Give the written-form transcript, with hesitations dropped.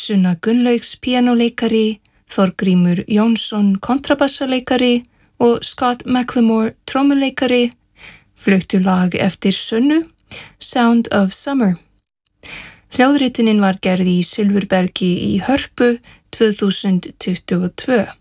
Sunna Gunnlaugs píanóleikari, Þorgrímur Jónsson kontrabassaleikari og Scott McLemore trommuleikari fluttu lag eftir Sunnu, Sound of Summer. Hljóðritunin var gerð í Silfurbergi í Hörpu 2022.